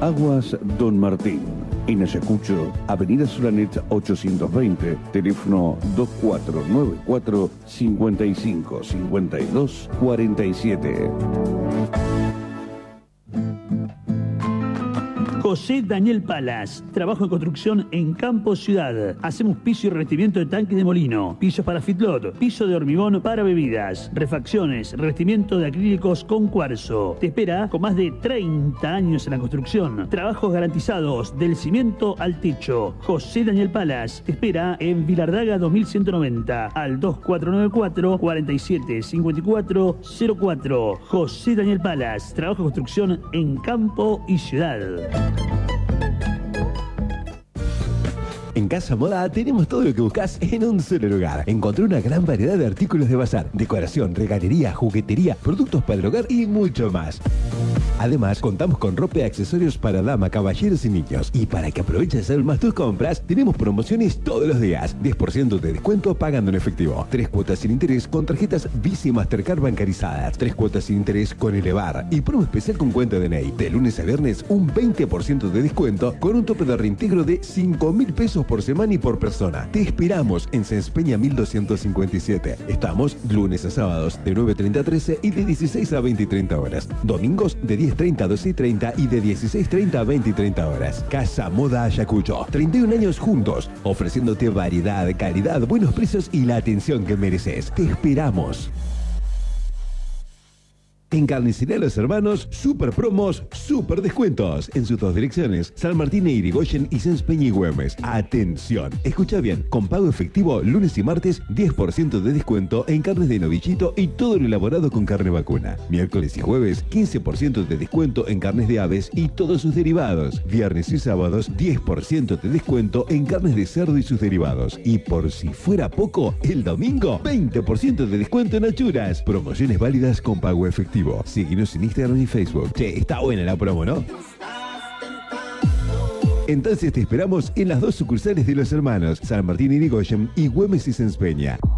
Aguas Don Martín. En Ayacucho, Avenida Solanet 820, teléfono 2494 55 52 47. José Daniel Palas, trabajo en construcción en Campo Ciudad. Hacemos piso y revestimiento de tanques de molino, pisos para feedlot, piso de hormigón para bebidas, refacciones, revestimiento de acrílicos con cuarzo. Te espera con más de 30 años en la construcción. Trabajos garantizados del cimiento al techo. José Daniel Palas te espera en Vilardaga 2190 al 2494 47 54 04. José Daniel Palas, trabajo de construcción en Campo y Ciudad. En Casa Moda tenemos todo lo que buscas en un solo lugar. Encontré una gran variedad de artículos de bazar, decoración, regalería, juguetería, productos para el hogar y mucho más. Además, contamos con ropa y accesorios para dama, caballeros y niños. Y para que aproveches aún más tus compras, tenemos promociones todos los días. 10% de descuento pagando en efectivo. 3 cuotas sin interés con tarjetas Visa y Mastercard bancarizadas. 3 cuotas sin interés con Elevar. Y promo especial con cuenta DNI. De lunes a viernes, un 20% de descuento con un tope de reintegro de 5.000 pesos por semana y por persona. Te esperamos en Senspeña 1257. Estamos lunes a sábados de 9:30 a 13 y de 16 a 20 y 30 horas. Domingos de 10:30 a 12 y 30 y de 16:30 a 20 y 30 horas. Casa Moda Ayacucho. 31 años juntos, ofreciéndote variedad, calidad, buenos precios y la atención que mereces. Te esperamos. En Carnicería Los Hermanos, super promos, super descuentos. En sus dos direcciones, San Martín e Irigoyen y Senspeña y Güemes. Atención, escucha bien, con pago efectivo lunes y martes, 10% de descuento en carnes de novillito y todo lo elaborado con carne vacuna. Miércoles y jueves, 15% de descuento en carnes de aves y todos sus derivados. Viernes y sábados, 10% de descuento en carnes de cerdo y sus derivados. Y por si fuera poco, el domingo, 20% de descuento en achuras. Promociones válidas con pago efectivo. Síguenos en Instagram y Facebook. Che, está buena la promo, ¿no? Entonces te esperamos en las dos sucursales de Los Hermanos, San Martín y Irigoyen y Güemes y Senspeña.